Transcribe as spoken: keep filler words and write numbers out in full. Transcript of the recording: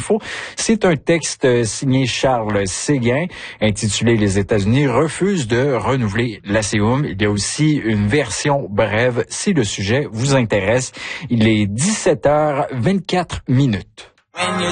Info. C'est un texte signé Charles Séguin, intitulé « Les États-Unis refusent de renouveler la C I U M ». Il y a aussi une version brève, si le sujet vous intéresse. Il est dix-sept heures vingt-quatre minutes.